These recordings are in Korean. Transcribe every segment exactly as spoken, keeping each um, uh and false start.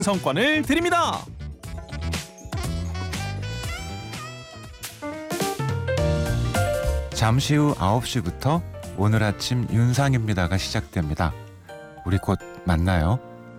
성권을 드립니다. 잠시 후 아홉 시부터 오늘 아침 윤상입니다가 시작됩니다. 우리 곧 만나요.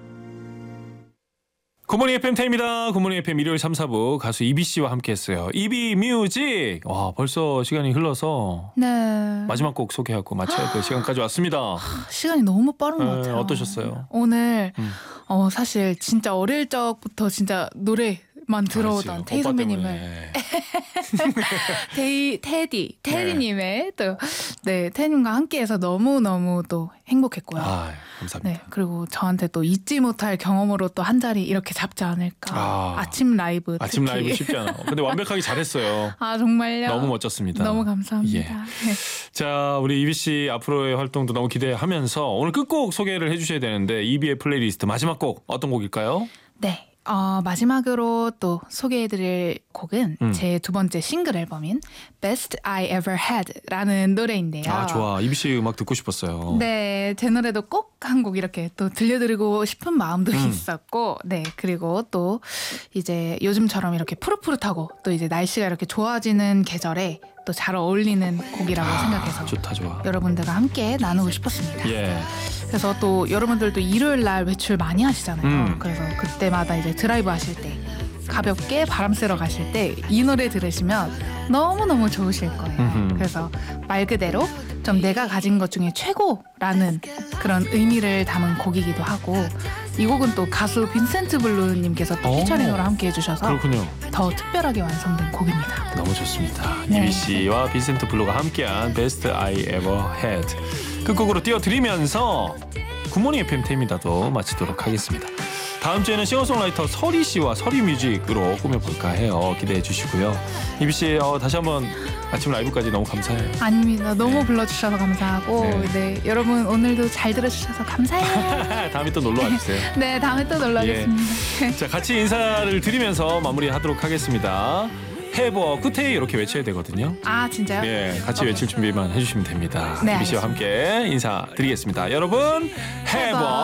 굿모닝 에프엠 태입니다. 굿모닝 에프엠 일요일 삼, 사부 가수 이비 씨와 함께했어요. 이비 뮤직. 와, 벌써 시간이 흘러서 네. 마지막 곡 소개하고 마쳐야 될 시간까지 왔습니다. 시간이 너무 빠른 것 네, 같아요. 어떠셨어요? 오늘 음. 어, 사실 진짜 어릴 적부터 진짜 노래만 들어오던 알지, 테이 오빠 선배님을 때문에. 테이 테디 테디님의 또 네 테디님과 함께해서 너무 너무 또 행복했고요. 아, 감사합니다. 네 그리고 저한테 또 잊지 못할 경험으로 또 한 자리 이렇게 잡지 않을까. 아. 아침 라이브 아침 특히. 라이브 쉽지 않아. 근데 완벽하게 잘했어요. 아 정말요? 너무 멋졌습니다. 너무 감사합니다. 예. 네. 자, 우리 이비 씨 앞으로의 활동도 너무 기대하면서 오늘 끝곡 소개를 해주셔야 되는데 이비의 플레이리스트 마지막 곡 어떤 곡일까요? 네. 어, 마지막으로 또 소개해드릴 곡은 음. 제 두 번째 싱글 앨범인 Best I Ever Had라는 노래인데요. 아, 좋아. 이비 씨 음악 듣고 싶었어요. 네, 제 노래도 꼭 한 곡 이렇게 또 들려드리고 싶은 마음도 음. 있었고, 네, 그리고 또 이제 요즘처럼 이렇게 푸릇푸릇하고 또 이제 날씨가 이렇게 좋아지는 계절에 또 잘 어울리는 곡이라고 아, 생각해서 좋다, 좋아. 여러분들과 함께 나누고 싶었습니다. 예. 그래서 또 여러분들도 일요일 날 외출 많이 하시잖아요. 음. 그래서 그때마다 이제 드라이브 하실 때 가볍게 바람 쐬러 가실 때 이 노래 들으시면 너무너무 좋으실 거예요. 음흠. 그래서 말 그대로 좀 내가 가진 것 중에 최고라는 그런 의미를 담은 곡이기도 하고 이 곡은 또 가수 빈센트 블루님께서 또 오. 피처링으로 함께 해주셔서 그렇군요. 더 특별하게 완성된 곡입니다. 너무 좋습니다. 네. 이비 씨와 빈센트 블루가 함께한 Best I Ever Had 끝곡으로 띄워드리면서 굿모닝 에프엠 태입니다도 마치도록 하겠습니다. 다음 주에는 싱어송라이터 서리 씨와 서리 뮤직으로 꾸며볼까 해요. 기대해 주시고요. 이비 씨 어, 다시 한번 아침 라이브까지 너무 감사해요. 아닙니다. 너무 네. 불러주셔서 감사하고 네. 네. 여러분 오늘도 잘 들어주셔서 감사해요. 다음에 또 놀러 와주세요. 네, 다음에 또 놀러 예. 오겠습니다. 자, 같이 인사를 드리면서 마무리하도록 하겠습니다. Have a good day 이렇게 외쳐야 되거든요. 아, 진짜요? 예, 같이 외칠 준비만 해주시면 됩니다. 네, 이비 씨와 함께 인사드리겠습니다. 여러분, Have a